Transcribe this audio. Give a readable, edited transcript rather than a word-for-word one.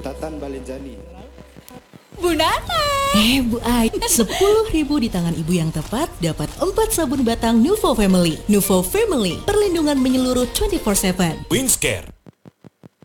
Tatan Balenjani. Bu Nana. Bu Ai, 10.000 di tangan ibu yang tepat dapat 4 sabun batang Nuvo Family. Nuvo Family, perlindungan menyeluruh 24/7. Wingscare,